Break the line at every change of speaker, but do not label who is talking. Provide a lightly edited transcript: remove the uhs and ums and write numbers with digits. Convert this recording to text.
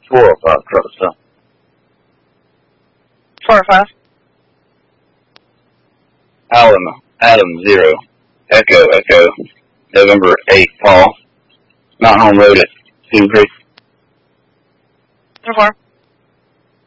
405 truck stop.
405.
Adam 0, Echo, November 8, Paul, Mountain Home Road at Cedar Creek.
4.